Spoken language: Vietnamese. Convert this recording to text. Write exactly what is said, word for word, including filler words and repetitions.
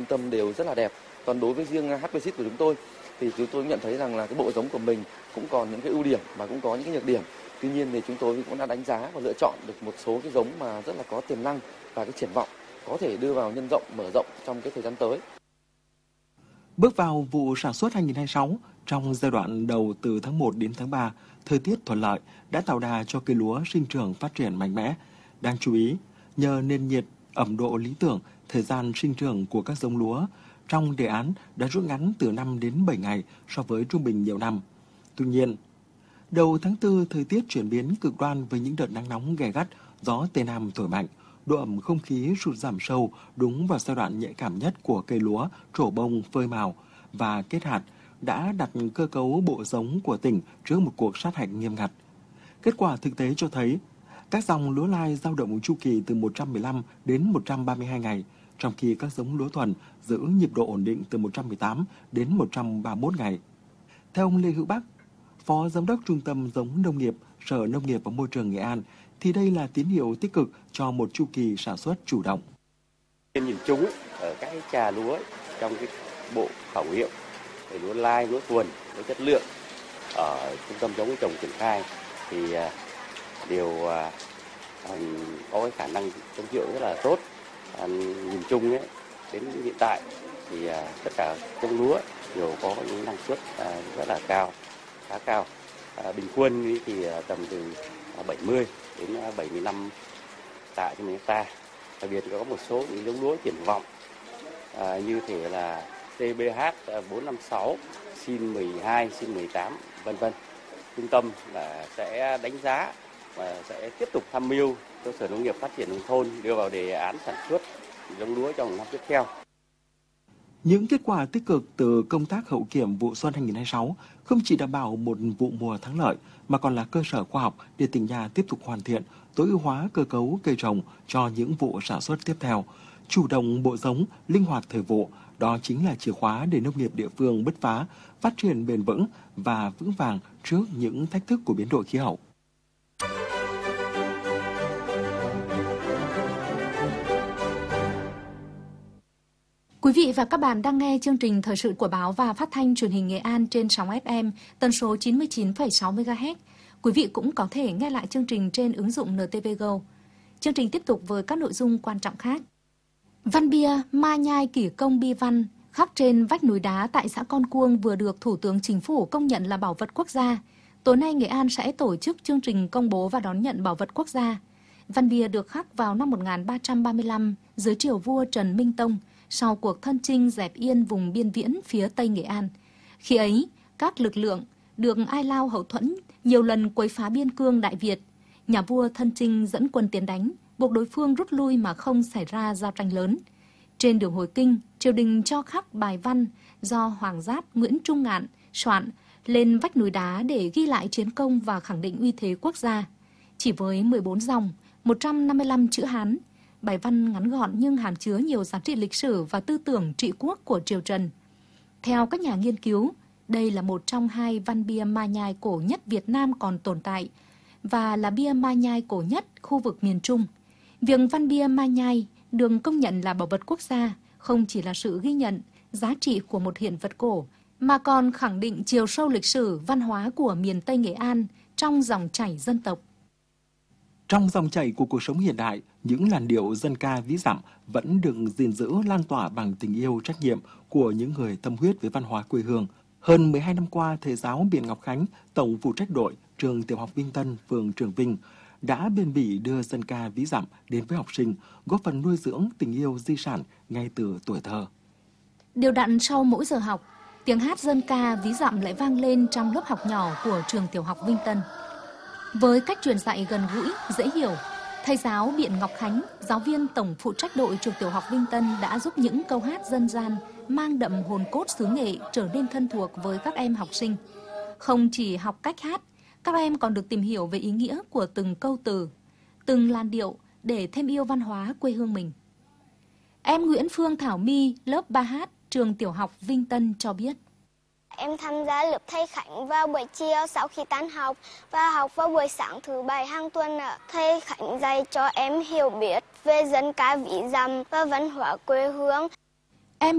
tâm đều rất là đẹp. Còn đối với riêng hát pê xê của chúng tôi thì chúng tôi nhận thấy rằng là cái bộ giống của mình cũng còn những cái ưu điểm và cũng có những cái nhược điểm. Tuy nhiên thì chúng tôi cũng đã đánh giá và lựa chọn được một số cái giống mà rất là có tiềm năng và cái triển vọng có thể đưa vào nhân rộng, mở rộng trong cái thời gian tới. Bước vào vụ sản xuất hai nghìn không trăm hai mươi sáu, trong giai đoạn đầu từ tháng một đến tháng ba, thời tiết thuận lợi đã tạo đà cho cây lúa sinh trưởng phát triển mạnh mẽ. Đáng chú ý, nhờ nền nhiệt, ẩm độ lý tưởng, thời gian sinh trưởng của các giống lúa trong đề án đã rút ngắn từ năm đến bảy ngày so với trung bình nhiều năm. Tuy nhiên, đầu tháng tư thời tiết chuyển biến cực đoan với những đợt nắng nóng gay gắt, gió Tây Nam thổi mạnh, độ ẩm không khí sụt giảm sâu đúng vào giai đoạn nhạy cảm nhất của cây lúa trổ bông, phơi màu và kết hạt đã đặt cơ cấu bộ giống của tỉnh trước một cuộc sát hạch nghiêm ngặt. Kết quả thực tế cho thấy, các dòng lúa lai dao động chu kỳ từ một trăm mười lăm đến một trăm ba mươi hai ngày, trong khi các giống lúa thuần giữ nhịp độ ổn định từ một trăm mười tám đến một trăm ba mươi mốt ngày. Theo ông Lê Hữu Bắc, Phó Giám đốc Trung tâm Giống Nông nghiệp, Sở Nông nghiệp và Môi trường Nghệ An, thì đây là tín hiệu tích cực cho một chu kỳ sản xuất chủ động. Nhìn chung ở các trà lúa trong cái bộ khẩu hiệu về lúa lai, lúa thuần với chất lượng ở Trung tâm Giống trồng triển khai thì đều có cái khả năng chống chịu rất là tốt. Nhìn chung ấy, đến hiện tại thì tất cả giống lúa đều có những năng suất rất là cao, khá cao. Bình quân thì tầm từ bảy mươi đến bảy mươi lăm tạ trên một hecta. Đặc biệt có một số những giống lúa triển vọng à, như thể là tê bê hát bốn năm sáu, xin mười hai, xin mười tám, vân vân. Trung tâm là sẽ đánh giá và sẽ tiếp tục tham mưu cho Sở Nông nghiệp Phát triển Nông thôn đưa vào đề án sản xuất giống lúa trong năm tiếp theo. Những kết quả tích cực từ công tác hậu kiểm vụ xuân hai nghìn không trăm hai mươi sáu không chỉ đảm bảo một vụ mùa thắng lợi mà còn là cơ sở khoa học để tỉnh nhà tiếp tục hoàn thiện, tối ưu hóa cơ cấu cây trồng cho những vụ sản xuất tiếp theo. Chủ động bộ giống, linh hoạt thời vụ, đó chính là chìa khóa để nông nghiệp địa phương bứt phá, phát triển bền vững và vững vàng trước những thách thức của biến đổi khí hậu. Quý vị và các bạn đang nghe chương trình thời sự của báo và phát thanh truyền hình Nghệ An trên sóng ép em tần số chín mươi chín phẩy sáu mê ga héc. Quý vị cũng có thể nghe lại chương trình trên ứng dụng en tê vê Go. Chương trình tiếp tục với các nội dung quan trọng khác. Văn bia Ma Nhai Kỷ Công Bi Văn khắc trên vách núi đá tại xã Con Cuông vừa được Thủ tướng Chính phủ công nhận là bảo vật quốc gia. Tối nay Nghệ An sẽ tổ chức chương trình công bố và đón nhận bảo vật quốc gia. Văn bia được khắc vào năm một nghìn ba trăm ba mươi lăm dưới triều vua Trần Minh Tông, sau cuộc thân chinh dẹp yên vùng biên viễn phía Tây Nghệ An. Khi ấy, các lực lượng được Ai Lao hậu thuẫn nhiều lần quấy phá biên cương Đại Việt. Nhà vua thân chinh dẫn quân tiến đánh, buộc đối phương rút lui mà không xảy ra giao tranh lớn. Trên đường hồi kinh, triều đình cho khắc bài văn do Hoàng Giáp Nguyễn Trung Ngạn soạn lên vách núi đá để ghi lại chiến công và khẳng định uy thế quốc gia. Chỉ với mười bốn dòng, một trăm năm mươi lăm chữ Hán, bài văn ngắn gọn nhưng hàm chứa nhiều giá trị lịch sử và tư tưởng trị quốc của triều Trần. Theo các nhà nghiên cứu, đây là một trong hai văn bia Ma Nhai cổ nhất Việt Nam còn tồn tại và là bia Ma Nhai cổ nhất khu vực miền Trung. Việc văn bia Ma Nhai được công nhận là bảo vật quốc gia không chỉ là sự ghi nhận giá trị của một hiện vật cổ, mà còn khẳng định chiều sâu lịch sử văn hóa của miền Tây Nghệ An trong dòng chảy dân tộc. Trong dòng chảy của cuộc sống hiện đại, những làn điệu dân ca ví dặm vẫn được gìn giữ lan tỏa bằng tình yêu trách nhiệm của những người tâm huyết với văn hóa quê hương. Hơn mười hai năm qua, thầy giáo Biện Ngọc Khánh, tổng phụ trách đội trường tiểu học Vinh Tân, phường Trường Vinh, đã bền bỉ đưa dân ca ví dặm đến với học sinh, góp phần nuôi dưỡng tình yêu di sản ngay từ tuổi thơ. Đều đặn sau mỗi giờ học, tiếng hát dân ca ví dặm lại vang lên trong lớp học nhỏ của trường tiểu học Vinh Tân. Với cách truyền dạy gần gũi, dễ hiểu, thầy giáo Biện Ngọc Khánh, giáo viên tổng phụ trách đội trường tiểu học Vinh Tân đã giúp những câu hát dân gian mang đậm hồn cốt xứ Nghệ trở nên thân thuộc với các em học sinh. Không chỉ học cách hát, các em còn được tìm hiểu về ý nghĩa của từng câu từ, từng làn điệu để thêm yêu văn hóa quê hương mình. Em Nguyễn Phương Thảo My, lớp ba H, trường tiểu học Vinh Tân cho biết. Em tham gia lớp thầy Khánh vào buổi chiều sau khi tan học và học vào buổi sáng thứ bảy hàng tuần. Thầy Khánh dạy cho em hiểu biết về dân ca ví dặm và văn hóa quê hương.